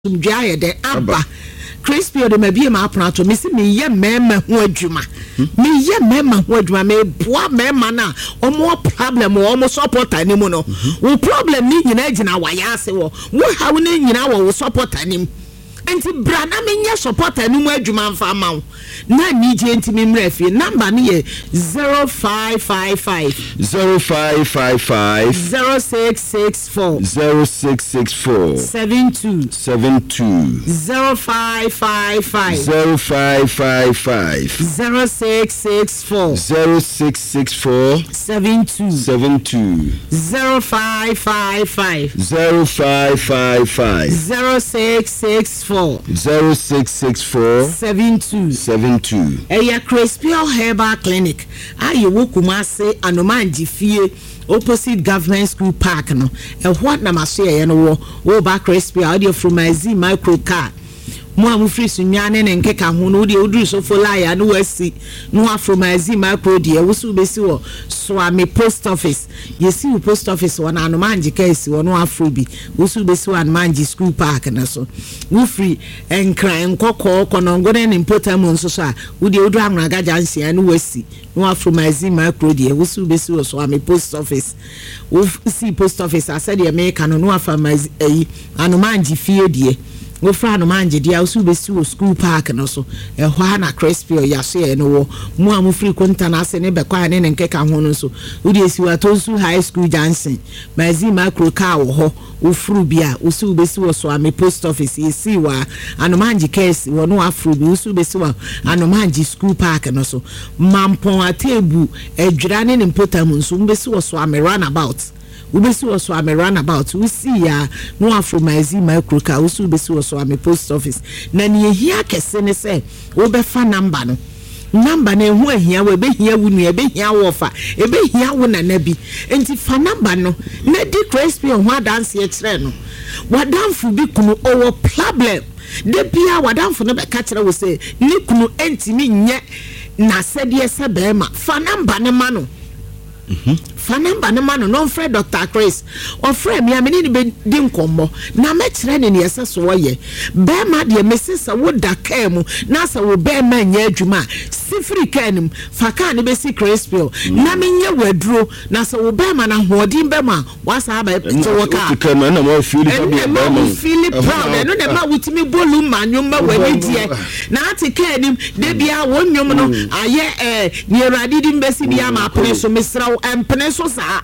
sumdwaye de aba crispy de mabie ma apona to me se me ye mema ho adwuma me ye mema ho adwuma me boa mema na omo problem omo support animu no wo problem ni nyina gina waya ase wo ha wo ni nyina wo support animu enti bra na me nye support animu adwuma mfa ma wo na ni je enti me mrefie number ni ye 0555 0664 0664 72 0555 0664 72 0555 0664 72 Eya Crispy Herbal Clinic aye wo Kumase Anomanji fie opposite government school park no what na maso ye no wo ba Crispy audio from Mazi micro car mo amufri sunyane ne nkeka ho no de oduru so folaya no wasi no afromazi micro de wusu besi wo Swami post office yesi post office wona Anomanji kesi wono afrobi wusu besi wo Anomanji school park na so wo free enkran nkokọ konongone ne importamu nso so a wo de oduru amraga jansia no wasi no afromazi micro de wusu besi wo Swami post office wo si post office asede America no afamazi Anomanji fie de wo fra Anomanji dia usu besi wo school park no so ehwa na Crispy yaso no wo mu amufri konta na ase ne bekwa ne nkeka ho no so wo de si watonsu high school Johnson mazi macro car wo ho wo fru bia usu besi wo Swami post office yesi wa Anomanji case wo no afru bi usu besi wa Anomanji school park no so mampon atebu edwira ne importamu nso mbesi wo Swami runabout ubesi wo Swami runabout we see ya no afromazi micro car usu ubesi wo Swami post office na ne ehia kese ne se wo be fa number no number na ehu ehia wo be hia wo nu be hia wo fa e be hia wo na nabi enti fa number no na di Crispy ho adanse e kire no wadamfu bi kunu owo problem de bia wadamfu no be ka kire wo se ni kunu entimi nye na sede se be ma fa number ne ma no fa number ne ma no no frɛ Dr. Chris o frɛ me ameni be di nkommo na me kire ne ne yesa so ye be ma de mesisa wo da ka mu na sa wo be ma nya adwuma sifri kanim fa ka ne be si Crispy na me nya waduro na sa wo be ma na hodin be ma wasa ba to wo ka na mo feel proud no ne ma wutimi bolu manyo ma wani die na ati kanim de bia wo nwom no aye ne Awurade di mbesi bia ma apre so mesra empene so sa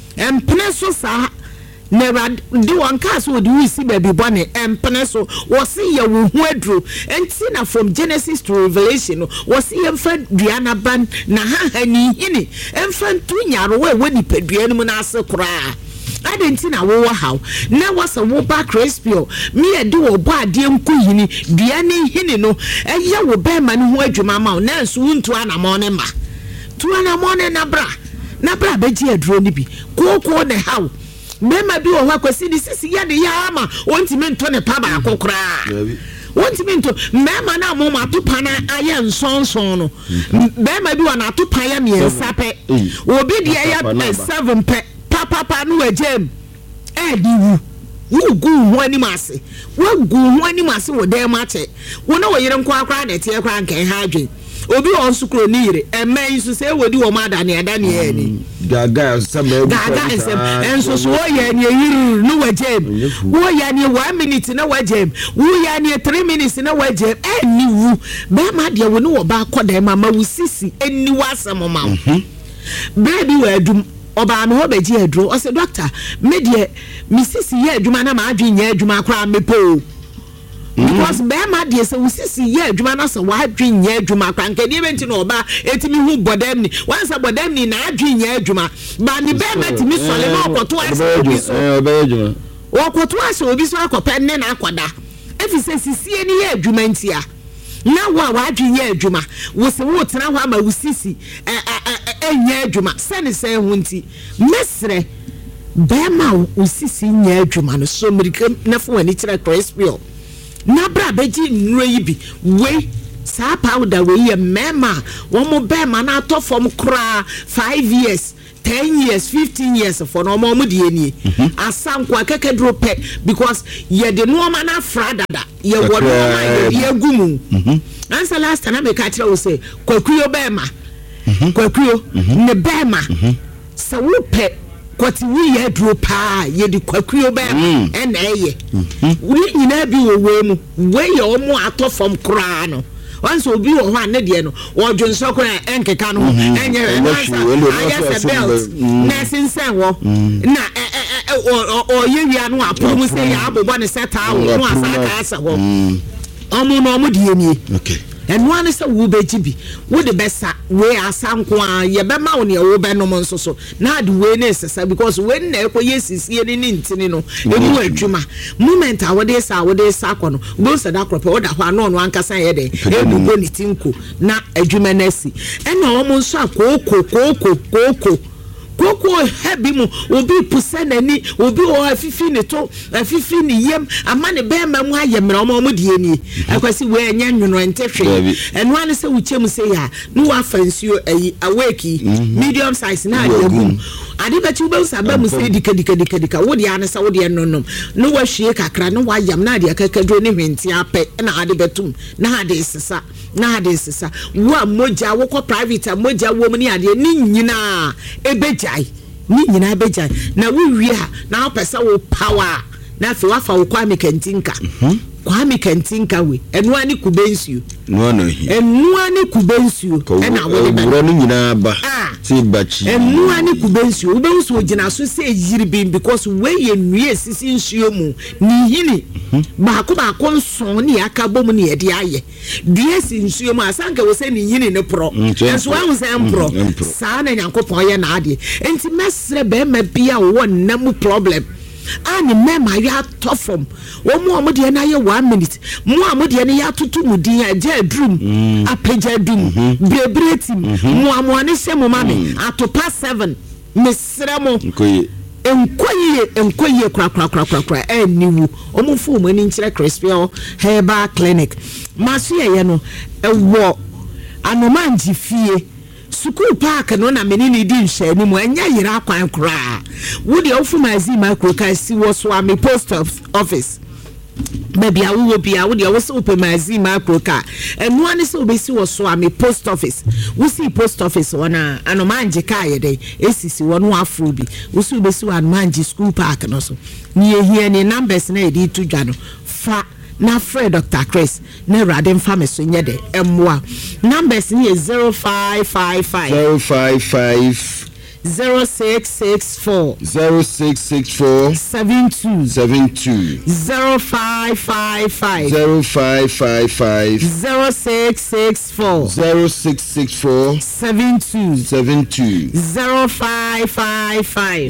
never do one cast would we see baby bonny empene so was see ya wo hu adru enti na from Genesis to Revelation was see emfa duana ban na ha ni hini emfa tunyaro we woni padua no na ase kura adenti na wo how na was a wo ba Crispy me e de wo ba ade enku hini duane hini no eya wo ba ma ne ho adwuma ma na nso wuntu anamo ne ma tu anamo ne na bra beji adro ni bi koko ne how mema bi wo hwa kwasi ni sisi ya de ya ama wontimi nto ne pa ba akokora wontimi nto mema na mo ma topa na aye nsonson no mema bi wa na topa ya miensa pe obi de ya 7 pe papa no agem di wu gu ho ani mase wo gu ho ani mase wo dem ache wo na wo yire nkwa akra na tie kwa nkan ha adwen obi on sukro ni yire emen so se wodi wo ma da ne ni gaga sem enso so wo ya ni yiri no wajem wo ya ni 1 minute na wajem wo ya ni 3 minutes na wajem eni wu be ma de wo ni wo ba kodan ma wu sisi eni wasam ma baby we adum oba me ho beji aduro o se doctor me de mi sisi ye aduma na ma adwen ye aduma kra me po because be ma de se usisi ye adwuma na se wa adwen ye adwuma kwa nke de benti no ba etimi hu bodam ni once bodam ni na adwen ye adwuma ba ni be ma timi sole na okoto ase obi so okoto ase obi so akopɛ ne na akoda efi se sisi ni ye adwuma ntia na wa adwen ye adwuma wo se wo tena ho ama usisi enye adwuma sene se hu nti mesre be ma usisi nye adwuma no so mirika na fo ani kire Crispy na bra beji nnuro yi bi we sa powder we ye mema wo mo be ma na to form kra 5 years 10 years 15 years for no more mudi eni asankwa keke drop because ye the normal na frada ye wono ye gumu answer last time me ka kire wo say kwakuyo bema kwakuyo ne bema sa wo pe kwati wi ye drop ye di kwakuyo bema na ye wi nyina bi wo mu we ye omo ato from kra no once obi wo ho ane de no ojo nsoko enkeka no enye answer belt na sinsen wo na o ye wi no apomu say ya abobo ne seta wo no asaka asa wo omo no omo de eni okay and one is a wo beji bi wo de besa we asanko a ye be ma wo ne wo be no mo nso so na de we ne sesa because when na ekwoyesisie ni ntini no emu adwuma moment a wo de sa kono wo se da krope wo da ho ano no ankasa ye de ebugo ni tinko na adwuma na si e na wo mo nso akoko koko hebi mu obi pusa nani obi o afifi ne to afifi ne yem amane be ma mu ayemra omo de ani akwasi we anya nwuno entehwe eno ane se wuchem se ya no wa fansuo ayi aweki medium size na adegum ade beti ube usaba mu se dika wo de ane se wo de nonom no wa hwie kakra no wa yam na ade akakadro ne hwenti ape na ade betum na ade sesa wa moja wo ko private moja wo mu ni ade ni nyina ebeja ni nyina beja na wo wi ha na opesa wo power na fe wa fa wo kwa mekantinka we enu ani kubensuo no hi enu ani kubensuo na wo be no nyina ba ti bachi enu ani kubensuo wo bensuo gina so se yiri bin because we ye nwie sisi nsuo mu ni hini ba ko nson ni akabom ni ede aye due si nsuo mu asanka wo se ni hini ne pro enso wa se empro sa na nyankopon ye na ade enti mesre be ma bia wo nam problem ani mema ya tofom wo mu amode na ye 1 minute mu amode na ya tutu mudin aja drum apeja dum brebreti mu amone se mu mame atopa 7 mesre mo enkoye kra eniwu omufo mu ani nkire Crispial Herbal Clinic maso ye no ewo anomanji fie School park no na menini di nhwe ni mu anya yira akwan kra wo de ofu mazi micro ka si wo so am post office maybe I will be out there was open mazi micro ka enu ani se obesi wo so am post office wo see post office wona anomanje ka ye dey esisi wono afro bi wo see obesi wo anomanje school park no so ni ehia ni numbers na e di to dwa no fa na Fred Dr. Chris na Raden Fameso nye de emwa numbers ni 0555 0664 72 0555 0664 72 0555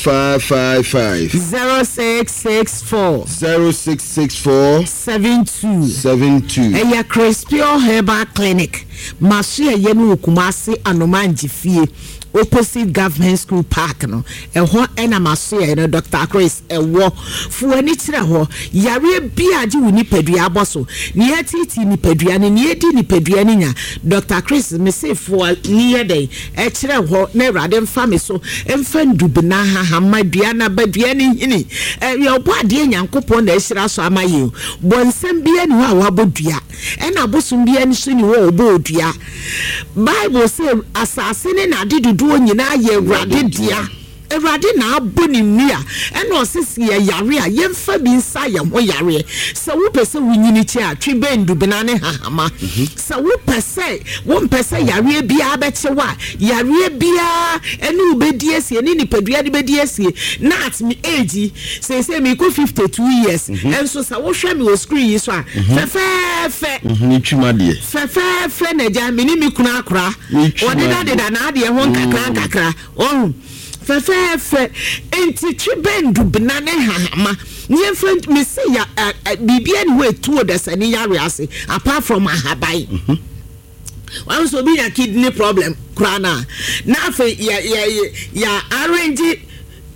0664 72 eya Crispial Herbal Clinic maso ye no Kumasi Anomanji fie opposite government school park no eho ena maso ye no Dr. Chris ewo fu ani tire ho yare bia age woni padua aboso ne atiti ni padua ne edi ni padua ni nya Dr. Chris me say fu ni ye dey e kire ho na Awurade mfa me so emfa ndubina ha madua na badua ni hini ye obo ade Nyankopon na ehira so amaye bonsam bia ni wa wabodua ena bosum bia ni so ni wo obodua Bible say asase ni na dedudu nyina ye Awurade dia Awurade na aboni nua ena osisi ye yare a yemfa bi nsa ye ho yare se wo pese wunyini chi a twi bendu benane hahama se wo pese yare bia abechewa yare bia ene ubediesie ni nipadua de bediesie na at me age say me ko 52 years enso se wo hwe me o screen yi so a fe ni twumade fe na ja me ni me kuna akra odeda na ade ho nkakra fefe enti twibendu benane hahama nye friend me say ya bibia ni we two the sani yare ase apart from ahabai wan so bi ya kidney problem krana na fe ya arrange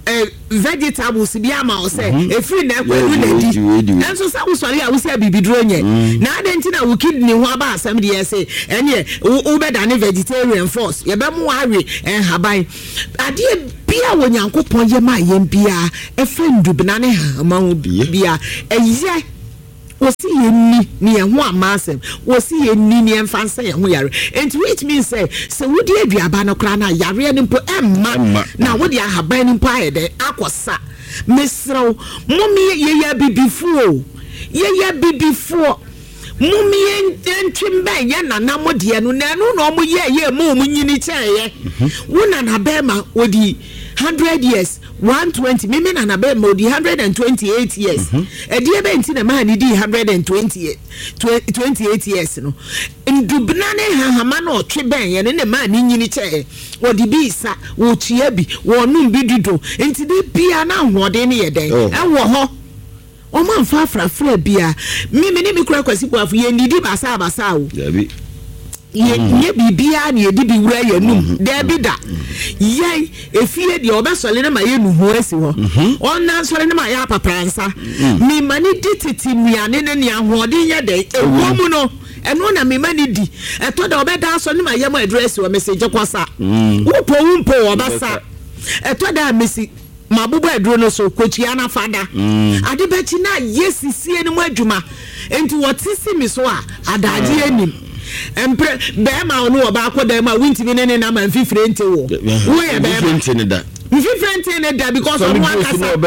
vegetables bi ama o say efiri na kwadu na di enso sa wo sori a wo say bibiduro nye na adenti na wo kidney ho aba asem de say enye wo be da ne vegetarian force ye be mu awe haban ade bia wo Nyankopon ye ma ye bia efendubna ne ha ma wo bia eye wosi ye ni ho amasem wosi ye ni emfansa ye ho yare and which means say wodi aduaba no kra na yare ni mpo emma na wodi ahaban ni mpo ayede akosa mesrew mummy ye bibifuo mummy entwimbe ye nana modie no na no no mo ye mo nyini cheye wona na bema wodi 100 years 120 mimi na be mo di 128 years edie be nti na ma ni di 128 years no ndubna ne hahama na otwe ben ye ne ma ni nyini che wo di bi sa wo tua bi wo num bi dudo nti de bia na hode ne ye den e wo ho o man fra bia mimi ni mi kura kwasi kwafu ye ndidi basa o ye bibia na ye di bi wura ye num de bi da ye efie de obesole na ma ye nuhu asi ho onna sole na ma ya papransa mi mani dititi miane ne ne ahode ye de ewomu no eno na mi mani di eto de obeda so ne ma ye mo address wo message kwasa wumpo obasa eto da mesi mabubu aduro no so kotua na fada ade bechi na yesisie ne mo adwuma enti wotisi mi so a adaje anim empre bema onu oba akoda ma wintimi ne na ma mfifire nte wo ye bema mfifire ne da because of one kasa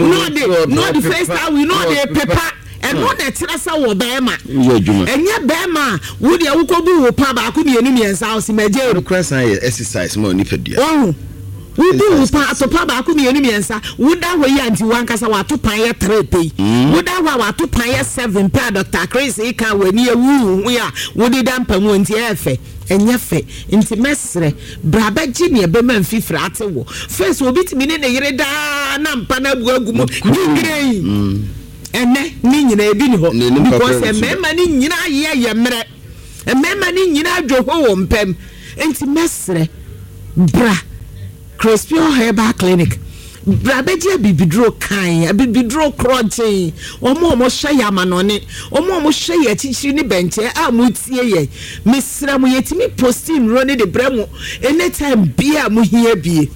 no the first time we know the paper and no the trasa wo bema enye bema wo de akobu wo pa ba ko mienu miensa o si meje no kwasa exercise mo ni pedua we do pa atopa ba ko mienu miensa wo da ho yi anti wan kasa wa to pan ye 3 pay wo da wa to pan ye 7 pay Dr. Chris e kan wani ewu ya wo di dan pa mu nti efe enye fe nti mesre braba gi ne be man fifra ate wo first obi timi ne yire da na mpa na bu agumo grei ene ni nyina ebi ni ho because emema ni nyina ye mre emema ni nyina adwo wo mpem nti mesre bra Crespio Herbal Clinic brabedia bibidro kan bibidro kroje omo hye yamanone omo hye ya chichiri ni benche a mutie ye mesra mu yetimi posting ro ne de bremo anytime bia mu hia bie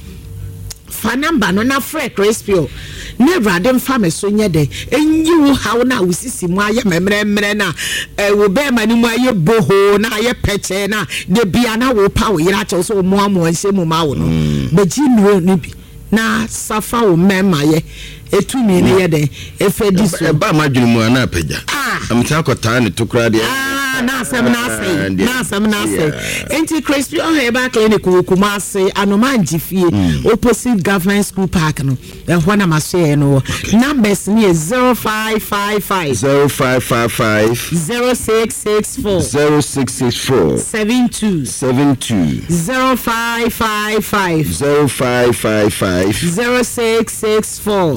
fa number no na free Crespio ne brade mfa me so nye de enyi wo hawo na wusisi mu aye memremre na wo be mani mu aye boho na aye peche na de bia na wo pa wo yira che so mo amo anse mu ma wo no beji no ni bi na safa wo mema ye etumi ne ye de efedi so ba ma dwunu mu ana apagya amta akota ne tokra de na asem na say enti Crespio Herbal Clinic wo Kumasi Anomanji fie opposite Government School Park no ehwa na maso no numbers ni 0555 0664 72 0555 0664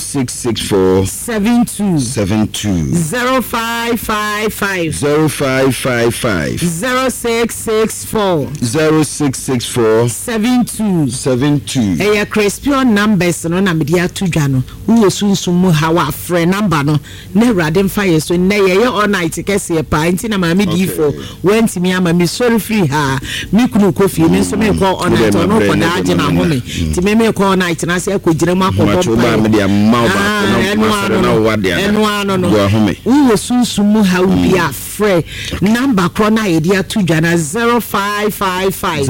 72 0555 0664 72 eya Crespio numbers no na media tudwa no wo sunsun mu hawa free number no na rade mfa yeso na ye all night kese pa nti na ma me di fo wenti mi ama mi sorry free ha mi kunu kofi mi so me ko on night no ko da age na home ti me ko on night na se akogire mu akoko ba me dia ma ba na wade ano no wo sunsun mu hawa bia free number krona yedia tudwana 0555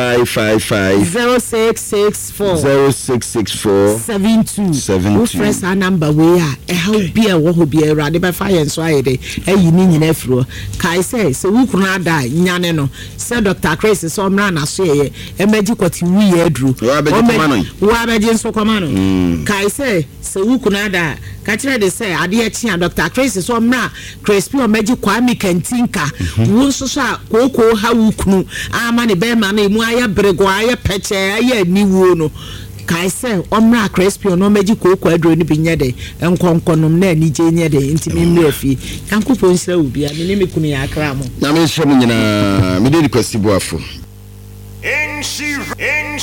0664 72 fresh number we a how bia wo ho bia rade be fire so ayede ayi ni nyina afro kai say se wo krona da nyane no se Dr. Chris so mra na so ye emeji kwati wu ye adru wa beji nso kwama no kai say se wo krona da ka kire de say ade e chia Dr. Chris so mra Crespio meji kwa mi kantinka wo so so koko ha wukunu ama ne be ma na emu aya brego aya peche aya niwo no kai say omra Crespio no meji koko adro ni binye de enkonkonom na anije nye de ntimi mra fi yankopon sira obi a me kunu ya akra mo na me hye mo nyina me de kwasi boafo NC